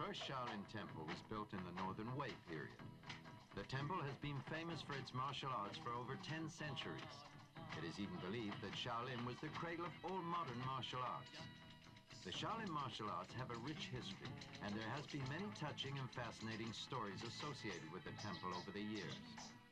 first Shaolin temple was built in the Northern Wei period. The temple has been famous for its martial arts for over 10 centuries. It is even believed that Shaolin was the cradle of all modern martial arts. The Shaolin martial arts have a rich history, and there has been many touching and fascinating stories associated with the temple over the years.